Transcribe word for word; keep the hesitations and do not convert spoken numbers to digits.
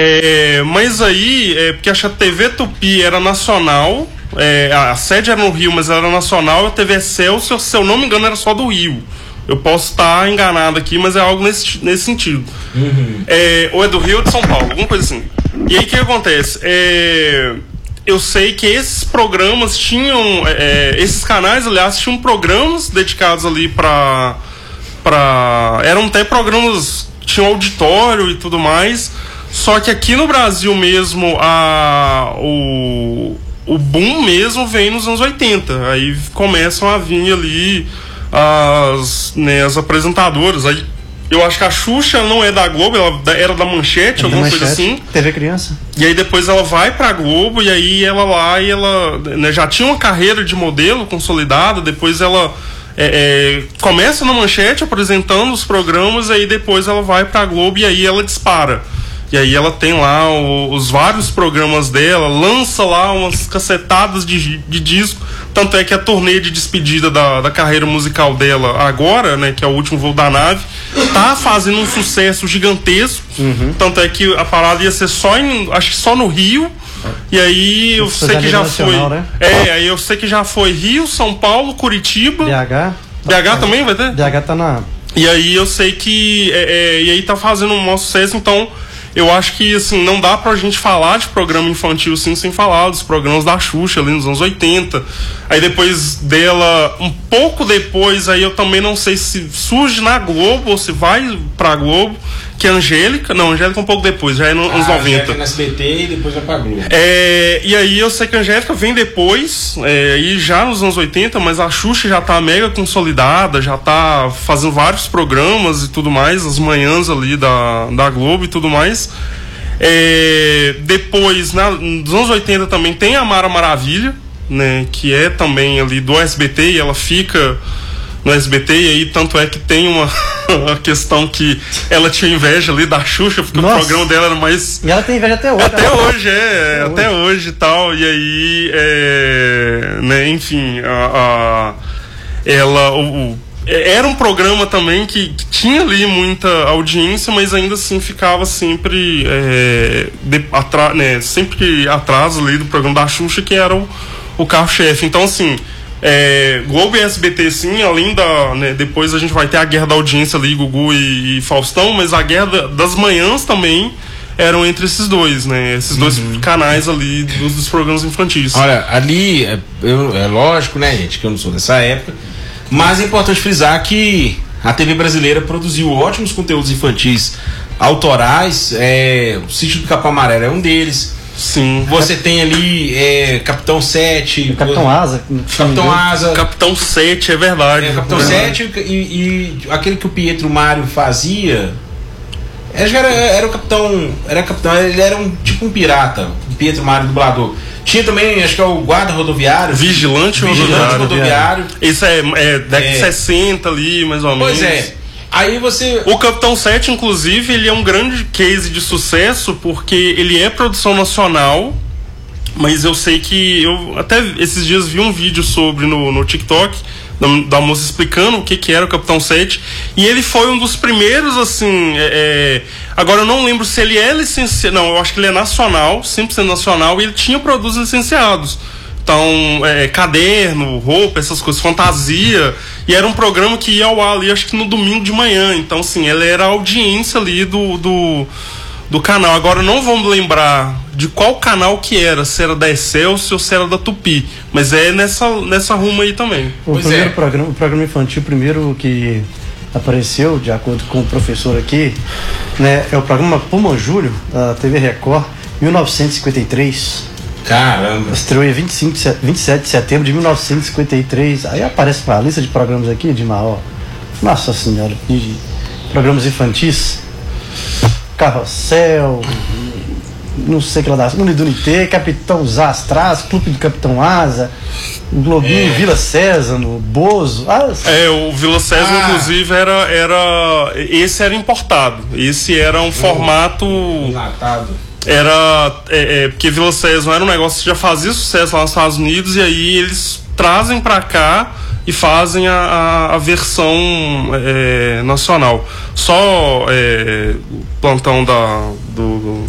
É, mas aí, é, porque acho que a T V Tupi era nacional, é, a sede era no Rio, mas ela era nacional, a T V Excelsior, se eu não me engano, era só do Rio. Eu posso estar enganado aqui, mas é algo nesse, nesse sentido. Uhum. É, ou é do Rio ou de São Paulo, alguma coisa assim. E aí o que acontece? É, eu sei que esses programas tinham, é, esses canais, aliás, tinham programas dedicados ali para, para, eram até programas, tinham auditório e tudo mais. Só que aqui no Brasil mesmo, a, o, o boom mesmo vem nos anos oitenta. Aí começam a vir ali as, né, as apresentadoras. Aí, eu acho que a Xuxa não é da Globo, ela era da Manchete, é alguma Manchete, coisa assim. T V Criança. E aí depois ela vai pra Globo, e aí ela lá, e ela, né, já tinha uma carreira de modelo consolidada, depois ela é, é, começa na Manchete apresentando os programas, e aí depois ela vai pra Globo e aí ela dispara. E aí ela tem lá o, os vários programas dela, lança lá umas cacetadas de, de disco. Tanto é que a turnê de despedida da, da carreira musical dela agora, né, que é o último voo da nave, tá fazendo um sucesso gigantesco. Uhum. Tanto é que a parada ia ser só em, acho que só no Rio. E aí eu sei que já foi. Né? É, aí eu sei que já foi Rio, São Paulo, Curitiba. B H. B H também vai ter? B H tá na. E aí eu sei que. É, é, e aí tá fazendo um maior sucesso, então. Eu acho que, assim, não dá pra gente falar de programa infantil, sim, sem falar dos programas da Xuxa ali nos anos oitenta. Aí depois dela, um pouco depois, aí eu também não sei se surge na Globo ou se vai pra Globo, que é a Angélica. Não, Angélica um pouco depois, já é nos anos ah, noventa. Angélica na S B T e depois vai pra Globo. É, e aí eu sei que a Angélica vem depois, é, e já nos anos oitenta, mas a Xuxa já tá mega consolidada, já tá fazendo vários programas e tudo mais, as manhãs ali da, da Globo e tudo mais. É, depois, na, nos anos oitenta também tem a Mara Maravilha, né, que é também ali do S B T, e ela fica no S B T, e aí tanto é que tem uma a questão que ela tinha inveja ali da Xuxa, porque Nossa. o programa dela era mais... E ela tem inveja até hoje. Até ela... hoje, é, até, até hoje e tal, e aí, é, né, enfim, a, a, ela... O, o, era um programa também que, que tinha ali muita audiência, mas ainda assim ficava sempre é, de, atra, né, sempre atrás ali do programa da Xuxa, que era o, o carro-chefe. Então, assim, é, Globo e S B T, sim, além da... Né, depois a gente vai ter a guerra da audiência ali, Gugu e, e Faustão, mas a guerra da, das manhãs também eram entre esses dois, né? Esses dois uhum. canais ali dos, dos programas infantis. Olha, ali, é, eu, é lógico, né, gente, que eu não sou dessa época, mas é importante frisar que a T V brasileira produziu ótimos conteúdos infantis autorais. É, o Sítio do Capão Amarelo é um deles. Sim. Você tem ali é, Capitão Sete. Capitão Asa. Capitão Asa. Capitão Sete, é verdade. É, Capitão é Sete e, e aquele que o Pietro Mário fazia. Era, era o Capitão. Era Capitão. Ele era um tipo um pirata. O Pietro Mário dublador. Tinha também, acho que é o guarda rodoviário. Vigilante, Vigilante rodoviário. rodoviário. Isso é, é década de sessenta ali, mais ou menos. Pois é. Aí você... O Capitão Sete, inclusive, ele é um grande case de sucesso, porque ele é produção nacional, mas eu sei que... Eu até esses dias vi um vídeo sobre no, no TikTok, da, da moça explicando o que, que era o Capitão Sete, e ele foi um dos primeiros, assim... É, é, agora eu não lembro se ele é licenciado... Não, eu acho que ele é nacional, cem por cento nacional, e ele tinha produtos licenciados. Então, é, caderno, roupa, essas coisas, fantasia. E era um programa que ia ao ar ali, acho que no domingo de manhã. Então, assim, ela era a audiência ali do, do, do canal. Agora, não vamos lembrar de qual canal que era, se era da Excelsior ou se era da Tupi. Mas é nessa, nessa ruma aí também. O pois primeiro é. programa, o programa infantil, primeiro que apareceu, de acordo com o professor aqui, né, é o programa Puma Júlio, da T V Record, mil novecentos e cinquenta e três. Caramba. Estreou em vinte e cinco, vinte e sete de setembro de mil novecentos e cinquenta e três. Aí aparece para a lista de programas aqui, de maior. Nossa senhora, de programas infantis. Carrossel, não sei o que lá da Unidunité, Capitão Zastras, Clube do Capitão Asa, Globinho, é. Vila Sésamo, Bozo. Ah, é, o Vila Sésamo, ah. inclusive, era, era. Esse era importado. Esse era um oh. formato. Enlatado. Era, é, é, porque Vila Sésamo era um negócio que já fazia sucesso lá nos Estados Unidos, e aí eles trazem pra cá e fazem a, a, a versão é, nacional. Só é, o plantão da, do,